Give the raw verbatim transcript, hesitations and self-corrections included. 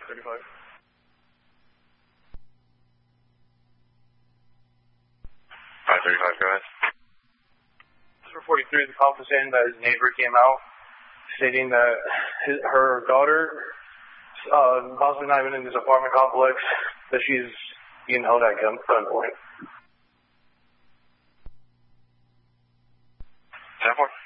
thirty-five. five thirty-five, go ahead. four forty-three, the call was saying that his neighbor came out stating that his, her daughter, uh, possibly not even in this apartment complex, that she's being held at gun gunpoint. ten four.